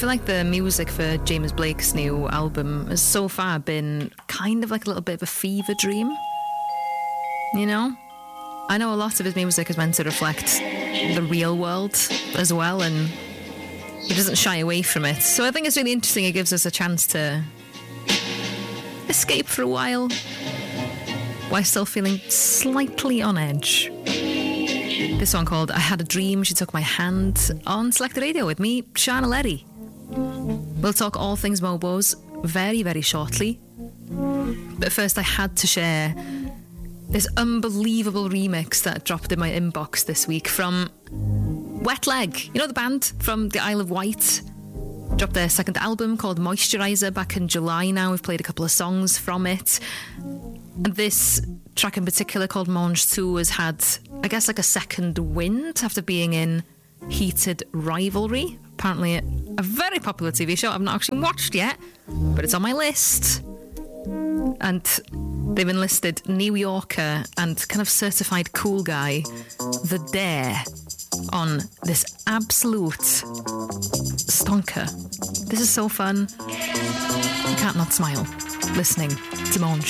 feel like the music for James Blake's new album has so far been kind of like a little bit of a fever dream. You know? I know a lot of his music is meant to reflect the real world as well, and he doesn't shy away from it. So I think it's really interesting. It gives us a chance to escape for a while still feeling slightly on edge. This song called I Had a Dream, She Took My Hand, on Selected Radio with me, Shana Leddy. We'll talk all things Mobos very, very shortly. But first I had to share this unbelievable remix that dropped in my inbox this week from Wet Leg. You know the band from the Isle of Wight? Dropped their second album called Moisturiser back in July now. We've played a couple of songs from it. And this track in particular called Mange 2 has had, I guess, like a second wind after being in Heated Rivalry. Apparently a very popular TV show I've not actually watched yet, but it's on my list. And they've enlisted New Yorker and kind of certified cool guy, The Dare, on this absolute stonker. This is so fun. I can't not smile listening to Monge.